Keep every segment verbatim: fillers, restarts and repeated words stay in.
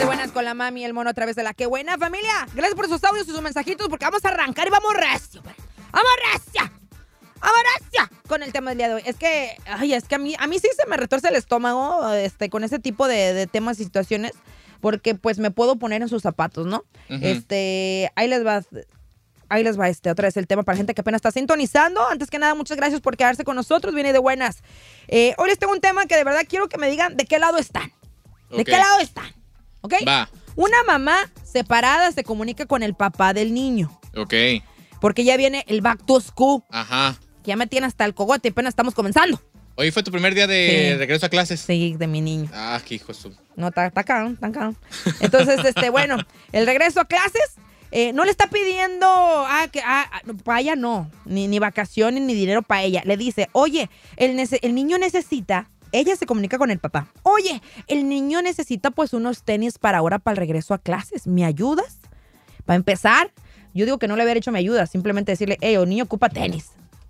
de buenas con la mami y el mono a través de la que buena familia. Gracias por sus audios y sus mensajitos porque vamos a arrancar y vamos recio. ¡Vamos recia! ¡Vamos recia! Con el tema del día de hoy. Es que, ay, es que a mí, a mí sí se me retuerce el estómago este, con ese tipo de, de temas y situaciones porque pues me puedo poner en sus zapatos, ¿no? Uh-huh. Este, ahí les va... Ahí les va este, otra vez el tema para gente que apenas está sintonizando. Antes que nada, muchas gracias por quedarse con nosotros. Viene de buenas. Eh, hoy les tengo un tema que de verdad quiero que me digan de qué lado están. ¿De okay. qué lado están? ¿Ok? Va. Una mamá separada se comunica con el papá del niño. Ok. Porque ya viene el back to school. Ajá. Que ya me tiene hasta el cogote, apenas estamos comenzando. Hoy fue tu primer día de sí. regreso a clases. Sí, de mi niño. Ah, qué hijo su. No, está acá, está acá. Entonces, este, bueno, el regreso a clases. Eh, no le está pidiendo ah, que, ah, para ella no, ni, ni vacaciones ni dinero para ella. Le dice, oye, el, nece- el niño necesita, ella se comunica con el papá. Oye, el niño necesita pues unos tenis para ahora, para el regreso a clases. ¿Me ayudas? Para empezar, yo digo que no le hubiera hecho me ayuda, simplemente decirle, hey, el niño ocupa tenis.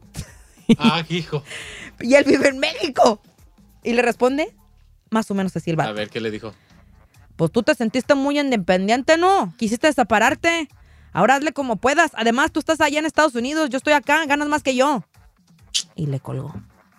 Ah, hijo. Y él vive en México. Y le responde, más o menos así el vato. A ver, ¿qué le dijo? Pues tú te sentiste muy independiente, ¿no? Quisiste separarte. Ahora hazle como puedas. Además, tú estás allá en Estados Unidos, yo estoy acá, ganas más que yo. Y le colgó.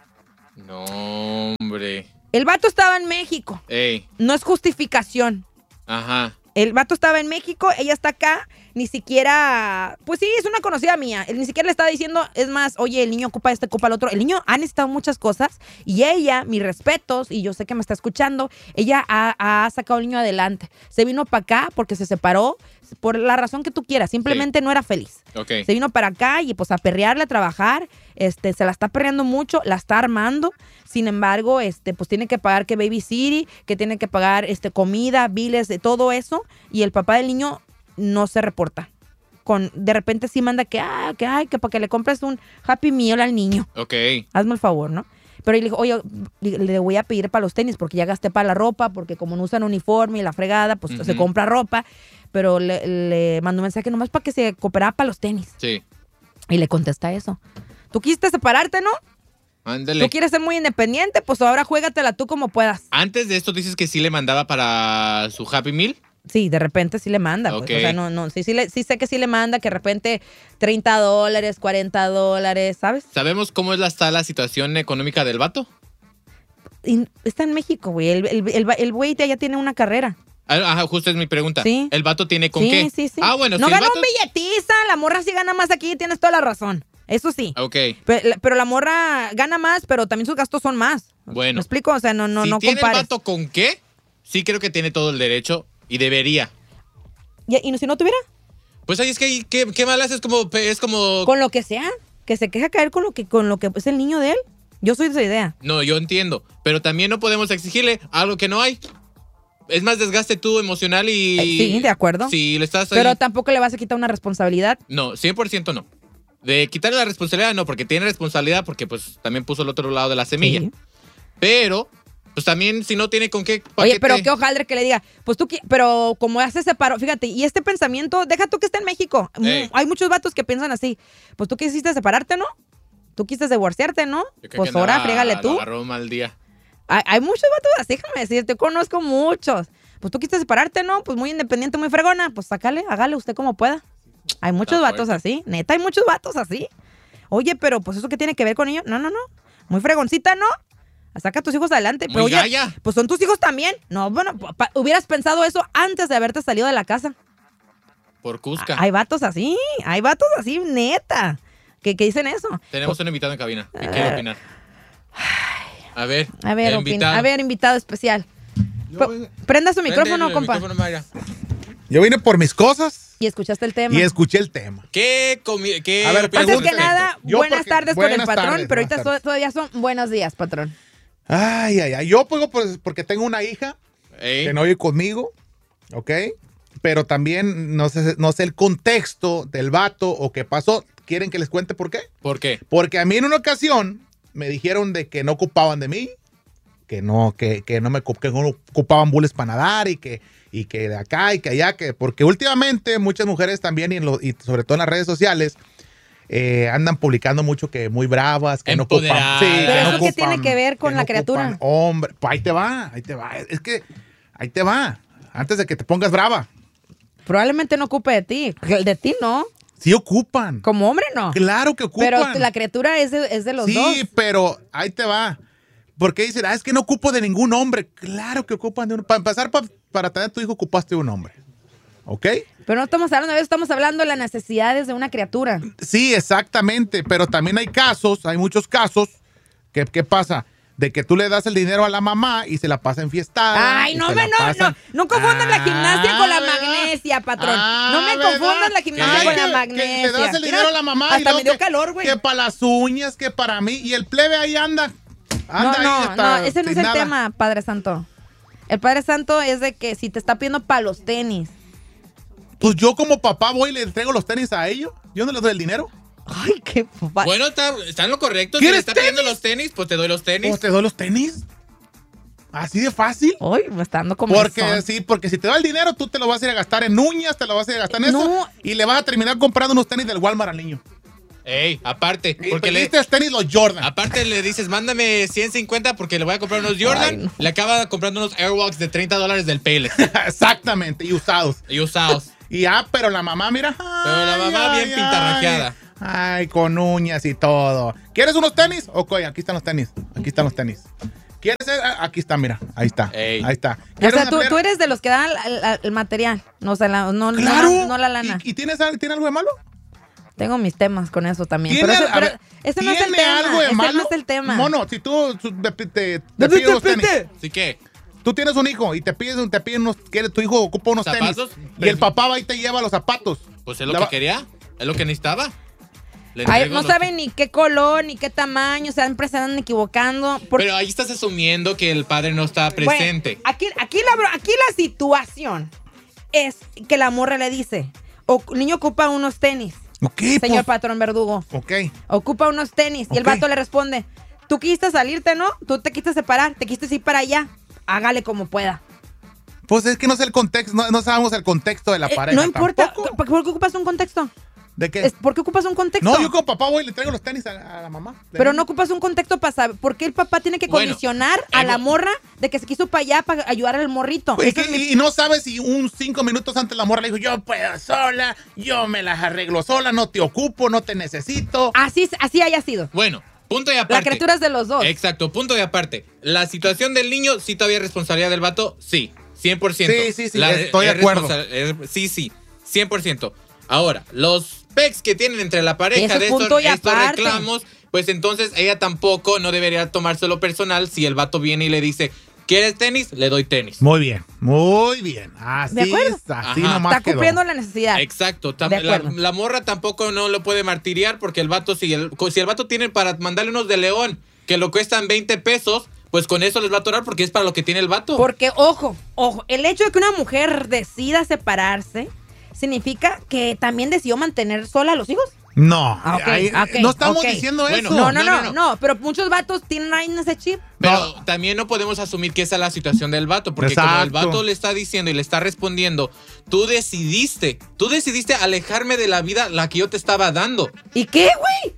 No, hombre. El vato estaba en México. Ey. No es justificación. Ajá. El vato estaba en México, ella está acá, ni siquiera... Pues sí, es una conocida mía. Él ni siquiera le estaba diciendo, es más, oye, el niño ocupa este, ocupa el otro. El niño ha necesitado muchas cosas y ella, mis respetos, y yo sé que me está escuchando, ella ha, ha sacado al niño adelante. Se vino para acá porque se separó por la razón que tú quieras. Simplemente sí. no era feliz. Okay. Se vino para acá y pues a perrearle, a trabajar. Este, se la está perreando mucho, la está armando. Sin embargo, este, pues tiene que pagar que Baby City, que tiene que pagar este, comida, biles, de todo eso. Y el papá del niño no se reporta. Con, de repente sí manda que, ah, que, ay, que para que le compres un Happy Meal al niño. Ok. Hazme el favor, ¿no? Pero le dijo, oye, le voy a pedir para los tenis porque ya gasté para la ropa, porque como no usan uniforme y la fregada, pues uh-huh. se compra ropa. Pero le, le mandó un mensaje nomás para que se cooperara para los tenis. Sí. Y le contesta eso. Tú quisiste separarte, ¿no? Ándale. Tú quieres ser muy independiente, pues ahora juégatela tú como puedas. Antes de esto dices que sí le mandaba para su Happy Meal. Sí, de repente sí le manda. Pues. Okay. O sea, no, no, sí, sí, le, sí sé que sí le manda, que de repente treinta dólares, cuarenta dólares, ¿sabes? ¿Sabemos cómo es la, está la situación económica del vato? Y está en México, güey. El, el, el, el güey ya tiene una carrera. Ajá, justo es mi pregunta. Sí. ¿El vato tiene con sí, qué? Sí, sí, Ah, bueno, no si gana el vato... un billetiza, la morra sí gana más aquí, tienes toda la razón. Eso sí. Ok. Pero, pero la morra gana más, pero también sus gastos son más. Bueno. ¿Me explico? O sea, no, no, si no tiene compares. el vato con qué, sí creo que tiene todo el derecho y debería. ¿Y, y si no tuviera? Pues ahí es que qué, qué mal haces, como, es como... Con lo que sea, que se queja caer con lo que, con lo que es el niño de él. Yo soy de esa idea. No, yo entiendo, pero también no podemos exigirle algo que no hay. Es más desgaste tú emocional y... Eh, sí, de acuerdo. Si le estás ahí... Pero tampoco le vas a quitar una responsabilidad. No, cien por ciento no. De quitarle la responsabilidad no, porque tiene responsabilidad porque pues también puso el otro lado de la semilla. Sí. Pero... Pues también, si no tiene con qué... Oye, pero qué hojaldre que le diga, pues tú, pero como ya se separó, fíjate, y este pensamiento, deja tú que esté en México. Ey. Hay muchos vatos que piensan así, pues tú quisiste separarte, ¿no? Tú quisiste divorciarte, ¿no? Pues ahora, friégale tú. Agarró mal día. Hay, hay muchos vatos así, déjame decirte, conozco muchos. Pues tú quisiste separarte, ¿no? Pues muy independiente, muy fregona, pues sácale, hágale usted como pueda. Hay muchos Está vatos fuerte. así, neta, hay muchos vatos así. Oye, pero pues eso qué tiene que ver con ellos, no, no, no, muy fregoncita, ¿no? Saca a tus hijos adelante. Muy pero oye, gaya. Pues son tus hijos también. No, bueno, pa, hubieras pensado eso antes de haberte salido de la casa. Por Cusca. Hay vatos así, hay vatos así, neta, que, que dicen eso. Tenemos un invitado en cabina. ¿Qué quiere uh, opinar? A ver, a ver, invitado. a ver, invitado especial. P- prenda su micrófono, el compa. Micrófono, Mayra. Yo vine por mis cosas. Y escuchaste el tema. Y escuché el tema. ¿Qué? Comi- qué a ver, antes que nada, Yo buenas porque, tardes buenas con el patrón, tardes, pero ahorita tardes. todavía son buenos días, patrón. Ay, ay, ay. Yo puedo pues, porque tengo una hija Ey. que no vive conmigo, ¿ok? Pero también no sé, no sé el contexto del vato o qué pasó. ¿Quieren que les cuente por qué? ¿Por qué? Porque a mí en una ocasión me dijeron de que no ocupaban de mí, que no, que, que no me que no ocupaban bules para nadar y que, y que de acá y que allá, que porque últimamente muchas mujeres también y, en lo, y sobre todo en las redes sociales eh, andan publicando mucho que muy bravas, que no ocupan. Sí, Pero que eso no qué ocupan, tiene que ver con que la no criatura. Hombre, pues ahí te va, ahí te va. Es que ahí te va. antes de que te pongas brava. Probablemente no ocupe de ti. De ti no. Sí ocupan. Como hombre no. Claro que ocupan. Pero la criatura es de, es de los sí, dos. Sí, pero ahí te va. Porque dicen, ah, es que no ocupo de ningún hombre. Claro que ocupan de uno. Para empezar, pa, para tener tu hijo ocupaste de un hombre. ¿Ok? Pero no estamos hablando de eso, estamos hablando de las necesidades de una criatura. Sí, exactamente. Pero también hay casos, hay muchos casos. Que, ¿Qué pasa? De que tú le das el dinero a la mamá y se la pasa enfiestada. Ay, no me, no, no, no confundas la gimnasia con la magnesia, patrón. Ah, no me ¿verdad? confundas la gimnasia Ay, con la que- magnesia. Que le das el dinero Mira, a la mamá y hasta luego me dio que- calor, güey. Que para las uñas, que para mí. Y el plebe ahí anda. Anda No, ahí no, hasta no, ese no es sin el nada. tema, Padre Santo. El Padre Santo es de que si te está pidiendo para los tenis. Pues yo como papá voy y le entrego los tenis a ellos. Yo no les doy el dinero. Ay, qué papá. Bueno, está, está en lo correcto. Si le ¿Quieres está pidiendo los tenis, pues te doy los tenis. ¿O te doy los tenis? Así de fácil. Ay, me está dando como Porque son. sí, porque si te da el dinero, tú te lo vas a ir a gastar en uñas, te lo vas a ir a gastar en No. eso. Y le vas a terminar comprando unos tenis del Walmart al niño. Ey, aparte, Porque porque le le, diste tenis los Jordan. aparte le dices, mándame ciento cincuenta porque le voy a comprar unos Jordan. Ay, no. Le acaba comprando unos Airwalks de treinta dólares del Payless Exactamente, y usados. y usados. Y ah, pero la mamá, mira. Pero la mamá ay, bien pintarrajeada. Ay, con uñas y todo. ¿Quieres unos tenis? Ok, aquí están los tenis. Aquí están los tenis. ¿Quieres? Ah, aquí está, mira. Ahí está. Ey. Ahí está. O ¿Quieres sea, una tú, player? tú eres de los que dan el, el- el material. No, o sea, la, no, no ¡Claro! la- no la lana. ¿Y, y tienes, al- tiene algo de malo? Tengo mis temas con eso también. ¿Tiene, Pero, ese, a pero ver, ese no es el ¿tiene tema. algo de ese malo? no es el tema. Mono, si tú su- te, te- te pides los tenis. Así que, Tú tienes un hijo y te piden, te piden unos, quiere, tu hijo ocupa unos ¿zapatos? tenis. Y el papá va y te lleva los zapatos. pues es lo Le que va- quería, es lo que necesitaba. Le Ay, entrego no los- saben ni qué color, ni qué tamaño. Siempre se andan equivocando. Por- Pero ahí estás asumiendo que el padre no está Bueno, presente. aquí, aquí, la, bro- aquí la situación es que la morra le dice, o, el niño ocupa unos tenis, Ok, señor pues. patrón verdugo. Ok. Ocupa unos tenis. Y el Ok. vato le responde, tú quisiste salirte, ¿no? Tú te quisiste separar, te quisiste ir para allá. Hágale como pueda. Pues es que no sé el contexto, no, no sabemos el contexto de la Eh, pareja. no importa. tampoco. ¿Por por qué ocupas un contexto? ¿De qué? Es- ¿Por qué ocupas un contexto? No, yo como papá voy y le traigo los tenis a, a la mamá. Pero no ocupas un contexto para saber por qué el papá tiene que Bueno, condicionar a ahí la va. morra de que se quiso para allá para ayudar al morrito. Pues, Eso y, es mi- y no sabes si un cinco minutos antes la morra le dijo, yo puedo sola, yo me las arreglo sola, no te ocupo, no te necesito. Así, así haya sido. Bueno, punto y aparte. La criatura es de los dos. Exacto, punto y aparte. La situación del niño, sí todavía es responsabilidad del vato, sí, cien por ciento. Sí, sí, sí, estoy de acuerdo. responsa- es- sí, sí, cien por ciento. Ahora, los pecs que tienen entre la pareja Eso de punto estos, y estos aparte. reclamos, pues entonces ella tampoco no debería tomárselo personal si el vato viene y le dice, ¿quieres tenis? Le doy tenis. Muy bien, muy bien. Así ¿De acuerdo? es, así Ajá. nomás Está quedó. cumpliendo la necesidad. Exacto. tam- De La, acuerdo. la morra tampoco no lo puede martiriar porque el vato, si el, si el vato tiene para mandarle unos de león que lo cuestan veinte pesos, pues con eso les va a atorar porque es para lo que tiene el vato. Porque, ojo, ojo, el hecho de que una mujer decida separarse significa que también decidió mantener sola a los hijos. No, Ah, ok, ahí- ok, no estamos ok. diciendo Bueno, eso. No, no, no, no, no, no. pero muchos vatos tienen ahí en ese chip. Pero No. también no podemos asumir que esa es la situación del vato, porque como el Exacto. vato le está diciendo y le está respondiendo, tú decidiste, tú decidiste alejarme de la vida la que yo te estaba dando. ¿Y qué, güey?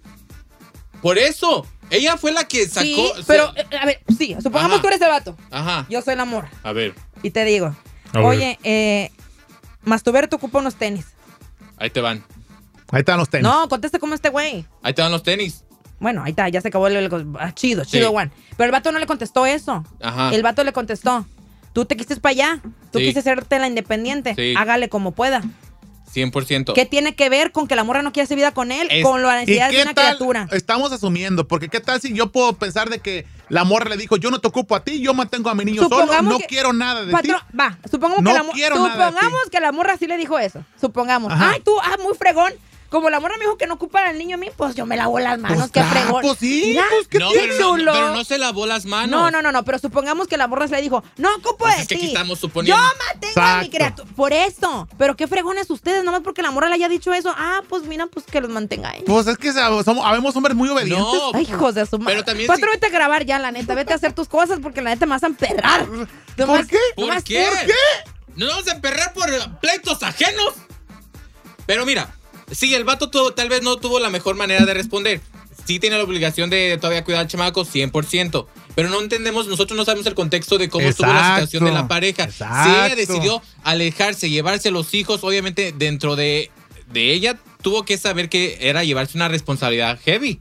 Por eso, ella fue la que sacó. Sí, o sea, pero, eh, a ver, sí, supongamos Ajá. tú eres el vato. Ajá. Yo soy la morra. A ver, Y te digo, A ver. oye, eh, Masturber te ocupa unos tenis. ahí te van. Ahí están los tenis. No, conteste como este güey. Ahí te van los tenis. Bueno, ahí está, ya se acabó el... el- ah, chido, chido, Sí. Juan. Pero el vato no le contestó eso. Ajá. El vato le contestó, tú te quisiste para allá. Tú Sí. quisiste hacerte la independiente. Sí. Hágale como pueda. cien por ciento. ¿Qué tiene que ver con que la morra no quiere hacer vida con él? Es- con la ¿Y necesidad de qué una tal? criatura. Estamos asumiendo, porque qué tal si yo puedo pensar de que la morra le dijo, yo no te ocupo a ti, yo mantengo a mi niño solo, Supongamos no que- quiero nada de Patrón, ti. va, supongamos No que la mo- quiero nada de supongamos ti. que la morra sí le dijo eso. Supongamos. Ajá. Ay, tú, ah, muy fregón. Como la morra me dijo que no ocupa al niño a mí, pues yo me lavo las manos, Pues qué claro, fregón. pues sí, Mira, pues, ¿qué No, qué pero no, chulo. pero no se lavó las manos. No, no, no, no, pero supongamos que la morra se le dijo, no ocupo Pues de es que ti. aquí estamos suponiendo. Yo mantengo a mi Exacto. criatura. Por eso. Pero qué fregones ustedes, nomás porque la morra le haya dicho eso. Ah, pues mira, pues que los mantenga ahí. Pues es que somos, habemos hombres muy obedientes. No, Ay, hijos de su madre. pero también Patrón, si- vete a grabar ya, la neta. Vete a hacer tus cosas porque la neta me vas a emperrar. ¿Por qué? ¿Por nomás qué? por- ¿Nos vamos a emperrar por pleitos ajenos? Pero mira, sí, el vato tuvo- tal vez no tuvo la mejor manera de responder. Sí tiene la obligación de todavía cuidar al chamaco, cien por ciento. pero no entendemos, nosotros no sabemos el contexto de cómo estuvo la Exacto, situación de la pareja. exacto. Si ella decidió alejarse, llevarse los hijos, obviamente dentro de, de ella tuvo que saber que era llevarse una responsabilidad heavy.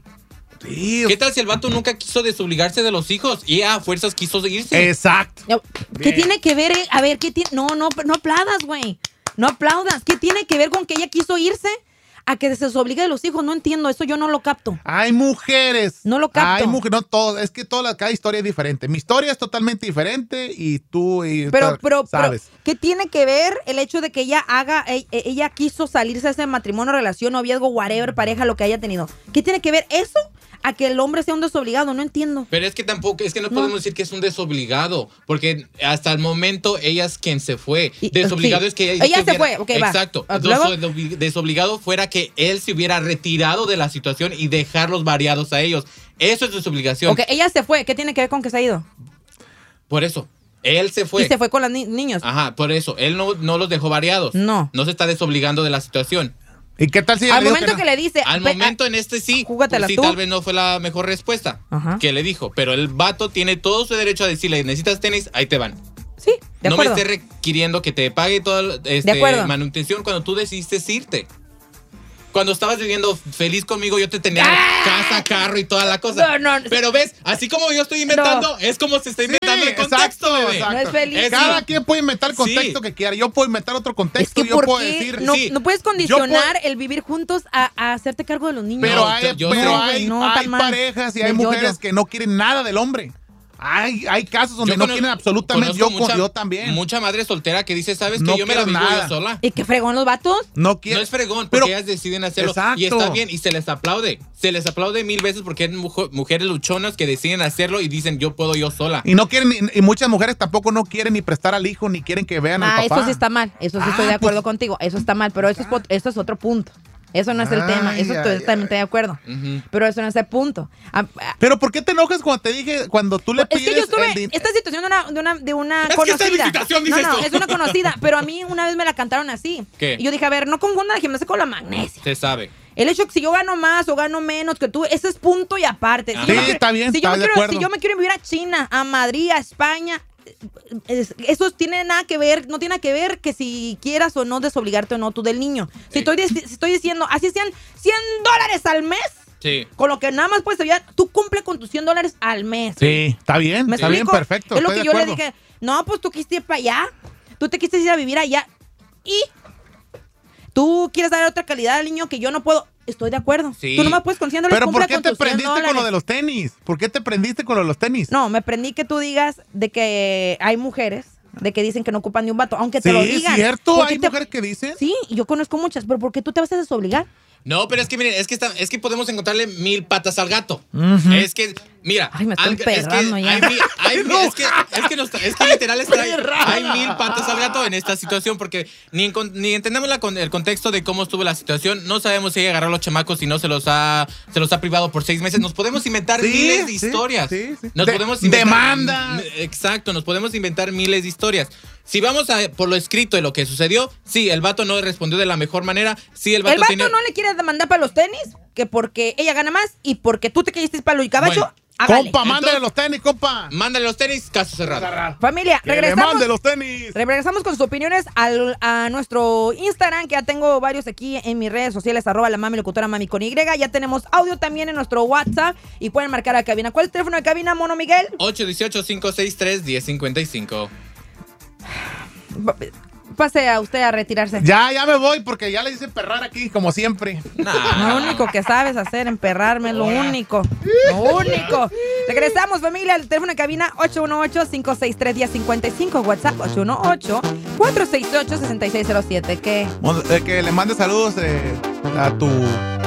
Sí, ¿Qué tal si el vato nunca quiso desobligarse de los hijos y a fuerzas quiso irse? exacto. ¿Qué Bien. tiene que ver? eh? A ver, ¿qué tiene? No, no, no aplaudas, güey. No aplaudas. ¿Qué tiene que ver con que ella quiso irse a que se desobligue de los hijos? No entiendo, eso yo no lo capto. Hay mujeres. No lo capto. Hay mujeres, no todos. Es que toda, cada historia es diferente. Mi historia es totalmente diferente y tú y Pero, tú pero, pero, sabes. ¿qué tiene que ver el hecho de que ella haga, e- e- ella quiso salirse de ese matrimonio, relación, noviazgo, whatever, pareja, lo que haya tenido? ¿Qué tiene que ver eso a que el hombre sea un desobligado? No entiendo. Pero es que tampoco, es que no, No. podemos decir que es un desobligado, porque hasta el momento ella es quien se fue. Y- Desobligado sí. es que ella, Ella se estuviera- fue, ok, va. Exacto. Ah, luego. Deso- Desobligado fuera que él se hubiera retirado de la situación y dejarlos variados a ellos. Eso es desobligación. Ok, ella se fue. ¿Qué tiene que ver con que se ha ido? Por eso, él se fue. Y se fue con los ni- niños. Ajá, por eso, él no, no los dejó variados. No. No se está desobligando de la situación. ¿Y qué tal si ella Al le dijo momento que, no? le dice... Al ve- momento en este sí, Júgatela sí tú. tal vez no fue la mejor respuesta Ajá. que le dijo, pero el vato tiene todo su derecho a decirle, necesitas tenis, ahí te van. Sí, de no me acuerdo. esté requiriendo que te pague toda este, acuerdo. manutención cuando tú decidiste irte. Cuando estabas viviendo feliz conmigo, yo te tenía ¡Ah! casa, carro y toda la cosa. No, no. Pero ves, así como yo estoy inventando, No. es como se está Sí, inventando el contexto, exacto, bebé. exacto. No es feliz. Es- Cada sí. quien puede inventar el contexto Sí. que quiera. Yo puedo inventar otro Es contexto. que yo ¿por puedo qué decir. no, sí. no puedes Yo condicionar puedo- el vivir juntos a, a hacerte cargo de los niños? Pero No, hay, yo- yo pero sé. hay, No, hay tan mal. parejas y hay Del mujeres yo-yo. que no quieren nada del hombre. Hay, hay casos donde Yo no cono- quieren absolutamente. Yo, conozco con- yo también. Mucha madre soltera que dice, ¿sabes No que yo me la quiero vivo nada. yo sola? ¿Y qué fregón los vatos? No quieren. No es fregón, Pero- porque ellas deciden hacerlo. Exacto. Y está bien, y se les aplaude. Se les aplaude mil veces porque hay mujo- mujeres luchonas que deciden hacerlo y dicen, yo puedo yo sola. Y no quieren, y, y muchas mujeres tampoco no quieren ni prestar al hijo, ni quieren que vean Ah, al papá. eso sí está mal. Eso sí Ah, estoy de acuerdo pues- contigo. Eso está mal, pero eso es, pot- eso es otro punto. Eso no es el Ay, tema. Eso ay, estoy ay. totalmente de acuerdo. Ujú. Pero eso no es el punto. Ah, ah, Pero ¿por qué te enojas cuando te dije, cuando tú le es pides que yo estuve el din- esta situación de una, de una, de una Es que conocida. esta licitación dice no, no, esto. es una conocida, pero a mí una vez me la cantaron así. ¿Qué? Y yo dije, a ver, no confundan la gimnasia con la magnesia. Se sabe. El hecho de que si yo gano más o gano menos que tú, ese es punto y aparte. Si Sí, yo me quiero- está bien, si yo, está me de quiero, acuerdo. si yo me quiero vivir a China, a Madrid, a España, es- eso tiene nada que ver, no tiene nada que ver que si quieras o no desobligarte o no tú del niño. Si Sí. estoy, di- si estoy diciendo, así sean cien dólares al mes, Sí. con lo que nada más puedes enviar, tú cumple con tus cien dólares al mes. Sí, está bien, ¿Me está bien, explico? perfecto. Es lo estoy que de yo le acuerdo. dije, no, pues tú quisiste ir para allá, tú te quisiste ir a vivir allá y tú quieres dar otra calidad al niño que yo no puedo. Estoy de acuerdo. Sí. Tú nomás puedes con cien dólares. Pero ¿por cumple qué con te tus cien prendiste con lo dólares. de los tenis? ¿Por qué te prendiste con lo de los tenis? No, me prendí que tú digas de que hay mujeres de que dicen que no ocupan ni un vato, aunque Sí, te lo es digan. cierto, ¿Por qué hay te- mujeres que dicen. Sí, yo conozco muchas, pero ¿por qué tú te vas a desobligar? No, pero es que miren, es que está, es que podemos encontrarle mil patas al gato. Ujú. Es que, mira, Ay, me estoy algo- es que emperrando ya. hay mil- hay mil- es que, es que, nos- es que literal está- hay, hay mil patas al gato en esta situación porque ni, encon- ni entendemos la con- el contexto de cómo estuvo la situación. No sabemos si ella agarró a los chamacos y no se los ha se los ha privado por seis meses. Nos podemos inventar Sí, miles de sí, historias. sí, sí. Nos De- podemos inventar, demanda. Exacto, nos podemos inventar miles de historias. Si vamos a por lo escrito de lo que sucedió, sí, el vato no respondió de la mejor manera. Sí, el vato, El vato tenía- no le quiere demandar para los tenis, que porque ella gana más y porque tú te quedaste para el caballo. Bueno, hágale. Compa, mándale Entonces- los tenis, compa. Mándale los tenis, caso cerrado. Familia, Que le regresamos. mande los tenis. Regresamos con sus opiniones al, a nuestro Instagram, que ya tengo varios aquí en mis redes sociales, arroba la mami locutora mami con Y. Ya tenemos audio también en nuestro WhatsApp y pueden marcar a cabina. ¿Cuál es el teléfono de cabina, Mono Miguel? ocho uno ocho, cinco seis tres, uno cero cinco cinco. Pa- Pase a usted a retirarse. Ya, ya me voy porque ya le hice perrar aquí, como siempre. Lo único que sabes hacer, emperrarme, lo único. Lo único. Regresamos, familia. El teléfono de cabina ocho uno ocho, cinco seis tres, uno cero cinco cinco. WhatsApp ocho uno ocho, cuatro seis ocho, seis seis cero siete. ¿Qué? Eh, que le mande saludos eh, a tu